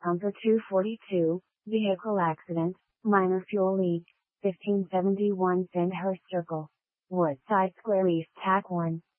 Pumper 242, vehicle accident, minor fuel leak, 1571 Sandhurst Circle, Woodside Square East, TAC 1.